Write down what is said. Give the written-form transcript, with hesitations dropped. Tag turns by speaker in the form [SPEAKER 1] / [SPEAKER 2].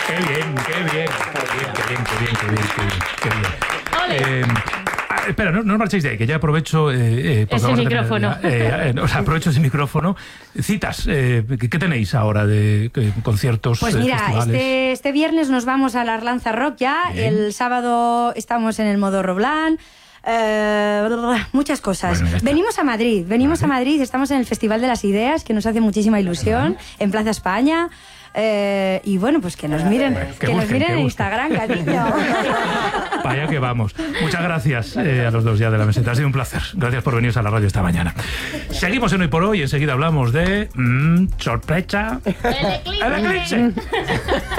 [SPEAKER 1] Qué bien. Espera, no os marchéis de ahí, que ya aprovecho...
[SPEAKER 2] ese micrófono.
[SPEAKER 1] Aprovecho ese micrófono. Citas, ¿qué tenéis ahora de conciertos?
[SPEAKER 3] Pues mira,
[SPEAKER 1] festivales?
[SPEAKER 3] este viernes nos vamos a la Arlanza Rock ya.
[SPEAKER 1] Bien.
[SPEAKER 3] El sábado estamos en el Modo Roblán. Muchas cosas.
[SPEAKER 1] Bueno,
[SPEAKER 3] venimos a Madrid, estamos en el Festival de las Ideas, que nos hace muchísima ilusión, en Plaza España. Y bueno, pues que nos miren, en Instagram, cariño.
[SPEAKER 1] Para allá que vamos. Muchas gracias a los dos ya de la meseta. Ha sido un placer. Gracias por venir a la radio esta mañana. Seguimos en Hoy por Hoy. Enseguida hablamos de... sorpresa.
[SPEAKER 2] El eclipse.